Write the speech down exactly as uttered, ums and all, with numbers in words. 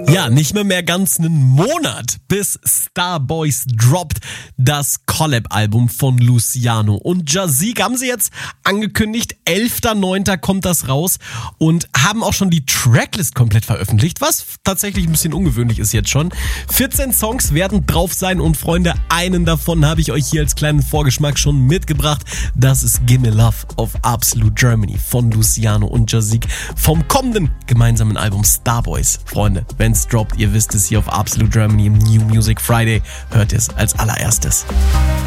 Ja, nicht mehr mehr ganz einen Monat, bis Starboys droppt das Collab-Album von Luciano und Jazik. Haben sie jetzt angekündigt, elfter neunter kommt das raus und haben auch schon die Tracklist komplett veröffentlicht, was tatsächlich ein bisschen ungewöhnlich ist jetzt schon. vierzehn Songs werden drauf sein und Freunde, einen davon habe ich euch hier als kleinen Vorgeschmack schon mitgebracht. Das ist Gimme Love auf Absolute Germany von Luciano und Jazik vom kommenden gemeinsamen Album Starboys. Freunde, wenn's droppt, ihr wisst es, hier auf Absolute Germany im New Music Friday hört ihr es als allererstes.